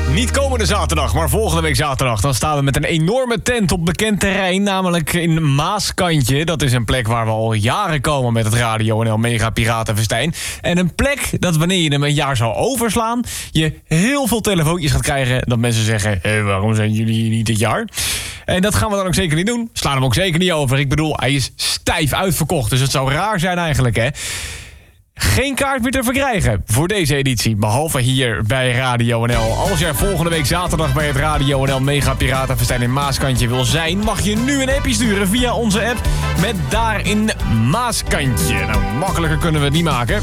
Niet komende zaterdag, maar volgende week zaterdag. Dan staan we met een enorme tent op bekend terrein, namelijk in Maaskantje. Dat is een plek waar we al jaren komen met het Radio NL Mega Piratenfestijn. En een plek dat wanneer je hem een jaar zou overslaan, je heel veel telefoontjes gaat krijgen dat mensen zeggen, waarom zijn jullie hier niet dit jaar? En dat gaan we dan ook zeker niet doen. Slaan hem ook zeker niet over. Ik bedoel, hij is stijf uitverkocht, dus het zou raar zijn eigenlijk, hè? Geen kaart meer te verkrijgen voor deze editie. Behalve hier bij Radio NL. Als jij volgende week zaterdag bij het Radio NL Mega Piratenfestijn in Maaskantje wil zijn, mag je nu een appje sturen via onze app met daarin Maaskantje. Nou, makkelijker kunnen we het niet maken.